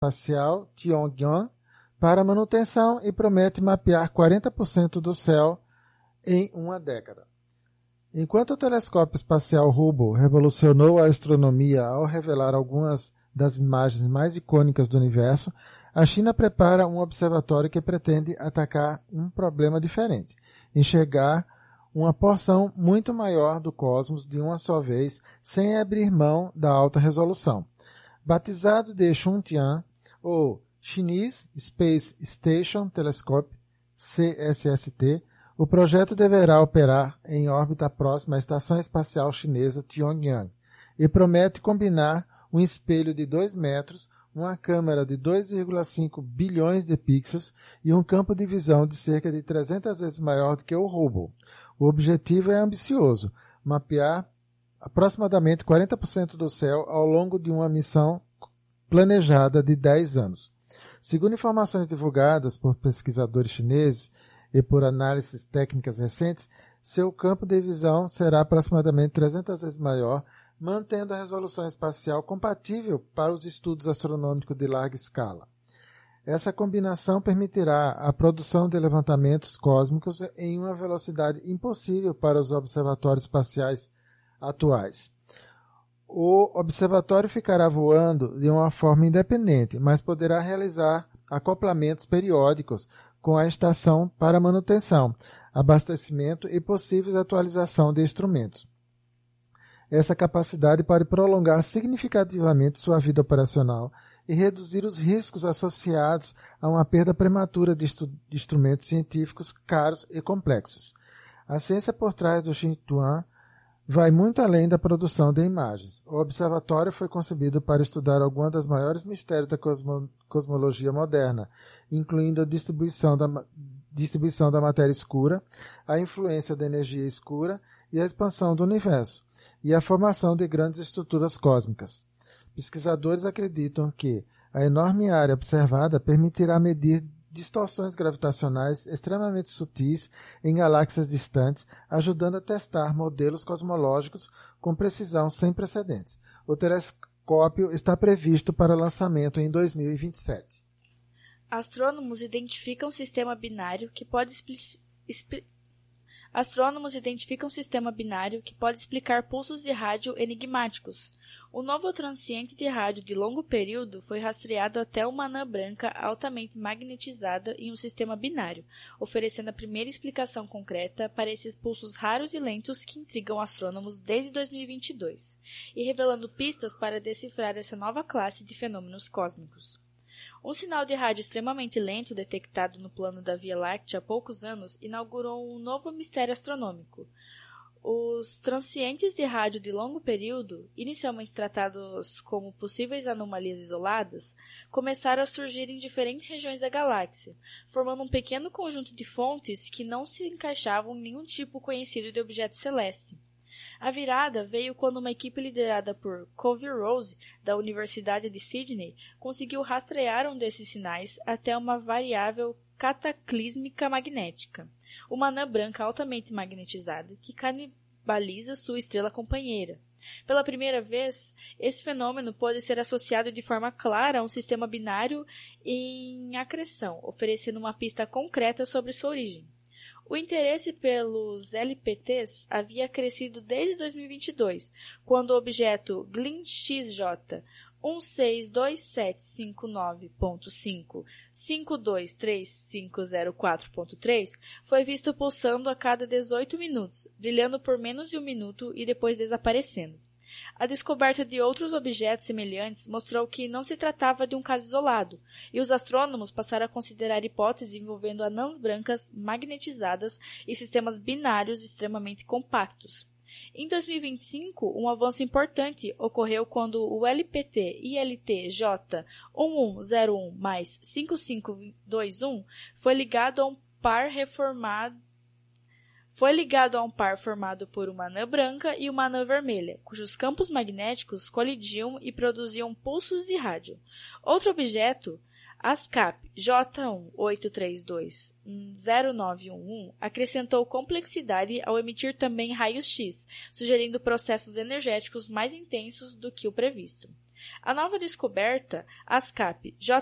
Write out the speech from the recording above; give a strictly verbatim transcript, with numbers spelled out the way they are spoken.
Espacial Tianguan para manutenção e promete mapear quarenta por cento do céu em uma década. Enquanto o telescópio espacial Hubble revolucionou a astronomia ao revelar algumas das imagens mais icônicas do universo, a China prepara um observatório que pretende atacar um problema diferente, enxergar uma porção muito maior do cosmos de uma só vez, sem abrir mão da alta resolução. Batizado de Xuntian, ou Chinese Space Station Telescope, C S S T, o projeto deverá operar em órbita próxima à Estação Espacial Chinesa Tianguan e promete combinar um espelho de dois metros, uma câmera de dois vírgula cinco bilhões de pixels e um campo de visão de cerca de trezentas vezes maior do que o Hubble. O objetivo é ambicioso, mapear aproximadamente quarenta por cento do céu ao longo de uma missão planejada de dez anos. Segundo informações divulgadas por pesquisadores chineses e por análises técnicas recentes, seu campo de visão será aproximadamente trezentas vezes maior, mantendo a resolução espacial compatível para os estudos astronômicos de larga escala. Essa combinação permitirá a produção de levantamentos cósmicos em uma velocidade impossível para os observatórios espaciais atuais. O observatório ficará voando de uma forma independente, mas poderá realizar acoplamentos periódicos com a estação para manutenção, abastecimento e possíveis atualização de instrumentos. Essa capacidade pode prolongar significativamente sua vida operacional e reduzir os riscos associados a uma perda prematura de, de instrumentos científicos caros e complexos. A ciência por trás do Xintuan vai muito além da produção de imagens. O observatório foi concebido para estudar alguns dos maiores mistérios da cosmo, cosmologia moderna, incluindo a distribuição da, distribuição da matéria escura, a influência da energia escura e a expansão do universo, e a formação de grandes estruturas cósmicas. Pesquisadores acreditam que a enorme área observada permitirá medir distorções gravitacionais extremamente sutis em galáxias distantes, ajudando a testar modelos cosmológicos com precisão sem precedentes. O telescópio está previsto para lançamento em dois mil e vinte e sete. Astrônomos identificam um sistema binário que pode expli- expli- Astrônomos identificam um sistema binário que pode explicar pulsos de rádio enigmáticos. O novo transiente de rádio de longo período foi rastreado até uma anã branca altamente magnetizada em um sistema binário, oferecendo a primeira explicação concreta para esses pulsos raros e lentos que intrigam astrônomos desde dois mil e vinte e dois, e revelando pistas para decifrar essa nova classe de fenômenos cósmicos. Um sinal de rádio extremamente lento detectado no plano da Via Láctea há poucos anos inaugurou um novo mistério astronômico. Os transientes de rádio de longo período, inicialmente tratados como possíveis anomalias isoladas, começaram a surgir em diferentes regiões da galáxia, formando um pequeno conjunto de fontes que não se encaixavam em nenhum tipo conhecido de objeto celeste. A virada veio quando uma equipe liderada por Covey Rose, da Universidade de Sydney, conseguiu rastrear um desses sinais até uma variável cataclísmica magnética, uma anã branca altamente magnetizada que canibaliza sua estrela companheira. Pela primeira vez, esse fenômeno pode ser associado de forma clara a um sistema binário em acreção, oferecendo uma pista concreta sobre sua origem. O interesse pelos L P Ts havia crescido desde dois mil e vinte e dois, quando o objeto G L I N X J um seis dois sete cinco nove ponto cinco cinco dois três cinco zero quatro ponto três foi visto pulsando a cada dezoito minutos, brilhando por menos de um minuto e depois desaparecendo. A descoberta de outros objetos semelhantes mostrou que não se tratava de um caso isolado, e os astrônomos passaram a considerar hipóteses envolvendo anãs brancas magnetizadas e sistemas binários extremamente compactos. Em dois mil e vinte e cinco, um avanço importante ocorreu quando o L P T I L T J um um zero um mais cinco cinco dois um foi ligado a um par reformado Foi ligado a um par formado por uma anã branca e uma anã vermelha, cujos campos magnéticos colidiam e produziam pulsos de rádio. Outro objeto, ASCAP J um oito três dois zero nove um um, acrescentou complexidade ao emitir também raios X, sugerindo processos energéticos mais intensos do que o previsto. A nova descoberta, ASCAP